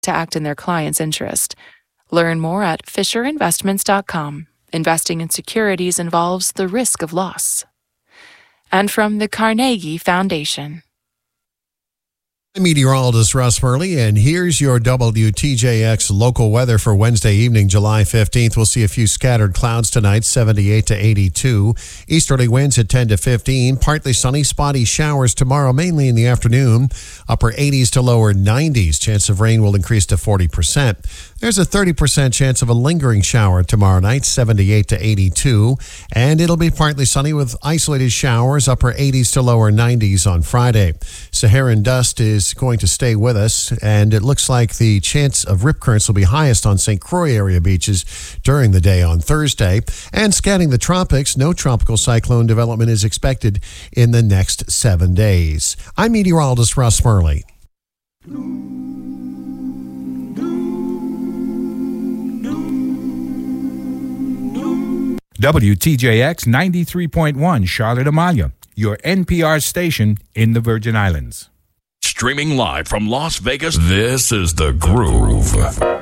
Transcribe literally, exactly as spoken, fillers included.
to act in their client's interest. Learn more at fisher investments dot com. Investing in securities involves the risk of loss. And from the Carnegie Foundation. I'm meteorologist Russ Murley, and here's your W T J X local weather for Wednesday evening, July fifteenth. We'll see a few scattered clouds tonight, seventy-eight to eighty-two. Easterly winds at ten to fifteen. Partly sunny, spotty showers tomorrow, mainly in the afternoon. Upper eighties to lower nineties. Chance of rain will increase to forty percent. There's a thirty percent chance of a lingering shower tomorrow night, seventy-eight to eighty-two. And it'll be partly sunny with isolated showers, upper eighties to lower nineties on Friday. Saharan dust is going to stay with us, and it looks like the chance of rip currents will be highest on Saint Croix area beaches during the day on Thursday. And scanning the tropics, no tropical cyclone development is expected in the next seven days. I'm meteorologist Russ Murley. W T J X ninety-three point one Charlotte Amalia, your N P R station in the Virgin Islands. Streaming live from Las Vegas, this is The Groove.